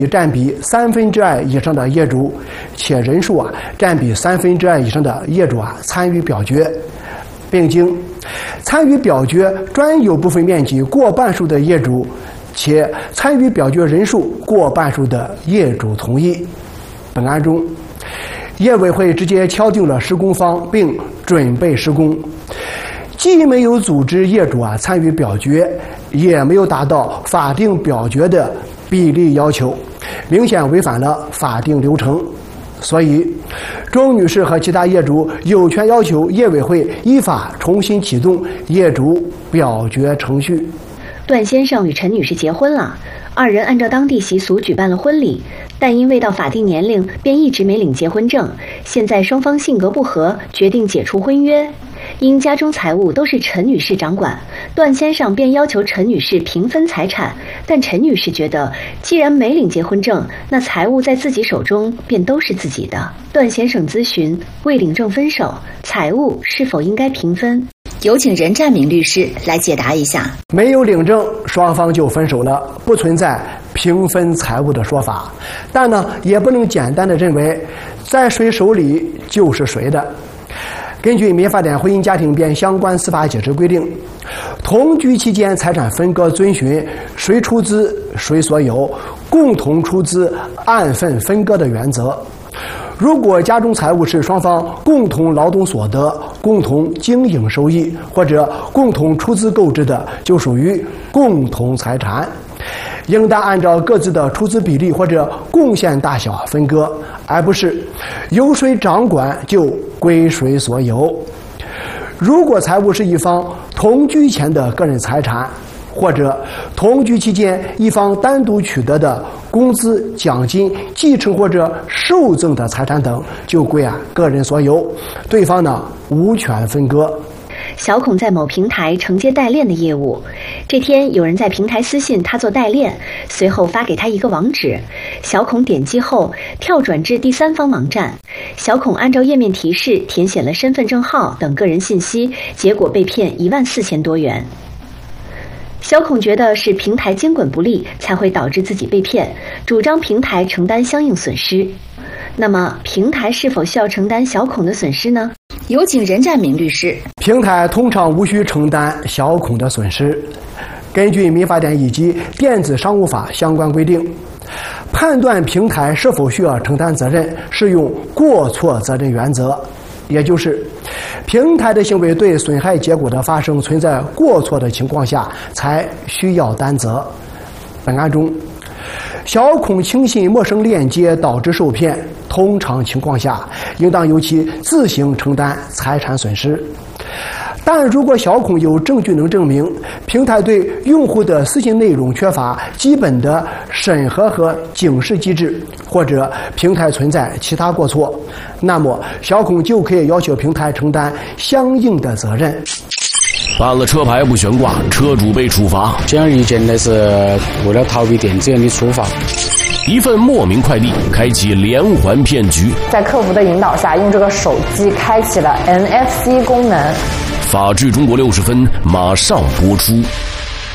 占比2/3以上的业主，且人数占比2/3以上的业主参与表决，并经参与表决专有部分面积过半数的业主，且参与表决人数过半数的业主同意。本案中，业委会直接敲定了施工方并准备施工，既没有组织业主参与表决，也没有达到法定表决的比例要求，明显违反了法定流程。所以，钟女士和其他业主有权要求业委会依法重新启动业主表决程序。 段先生与陈女士结婚了，2人按照当地习俗举办了婚礼，但因未到法定年龄，便一直没领结婚证。现在双方性格不合，决定解除婚约。因家中财务都是陈女士掌管，段先生便要求陈女士平分财产，但陈女士觉得，既然没领结婚证，那财物在自己手中便都是自己的。段先生咨询未领证分手，财物是否应该平分？有请任占明律师来解答一下。 没有领证，双方就分手了，不存在平分财物的说法。但呢，也不能简单的认为在谁手里就是谁的。根据《民法典婚姻家庭变相关司法解释规定，同居期间财产分割遵循谁出资谁所有、共同出资按份分割的原则。如果家中财物是双方共同劳动所得、共同经营收益或者共同出资购置的，就属于共同财产，应当按照各自的出资比例或者贡献大小分割，而不是由谁掌管就归谁所有。如果财物是一方同居前的个人财产，或者同居期间一方单独取得的工资、奖金、继承或者受赠的财产等，就归个人所有，对方呢无权分割。 小孔在某平台承接代练的业务，这天有人在平台私信他做代练，随后发给他一个网址，小孔点击后跳转至第三方网站，小孔按照页面提示填写了身份证号等个人信息，结果被骗14000多元。小孔觉得是平台监管不力才会导致自己被骗，主张平台承担相应损失。那么平台是否需要承担小孔的损失呢？有请任占明律师。 平台通常无需承担小孔的损失。根据民法典以及电子商务法相关规定，判断平台是否需要承担责任，是用过错责任原则，也就是平台的行为对损害结果的发生存在过错的情况下才需要担责。本案中，小孔轻信陌生链接导致受骗，通常情况下应当由其自行承担财产损失。但如果小孔有证据能证明平台对用户的私信内容缺乏基本的审核和警示机制，或者平台存在其他过错，那么小孔就可以要求平台承担相应的责任。 办了车牌不悬挂，车主被处罚。 显而易见的是为了逃避电子烟的处罚。 一份莫名快递开启连环骗局， 在客服的引导下，用这个手机开启了 NFC 功能。 法治中国60分马上播出。